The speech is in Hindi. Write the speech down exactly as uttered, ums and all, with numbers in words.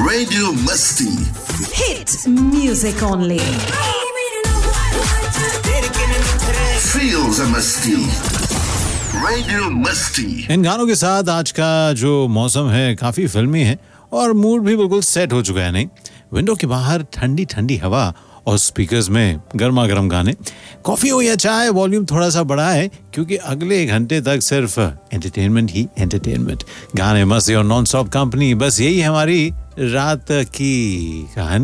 रेडियो मस्ती Hit music only. Feel the मस्ती रेडियो मस्ती। इन गानों के साथ आज का जो मौसम है काफी फिल्मी है और मूड भी बिल्कुल सेट हो चुका है। नहीं, विंडो के बाहर ठंडी ठंडी हवा और स्पीकर्स में गर्मा गर्म गाने। कॉफी हो या चाय, वॉल्यूम थोड़ा सा बढ़ा है क्योंकि अगले एक घंटे तक सिर्फ एंटरटेनमेंट ही एंटरटेनमेंट। गाने, मस्ती और नॉन स्टॉप कंपनी, बस यही है हमारी रात की कहानी।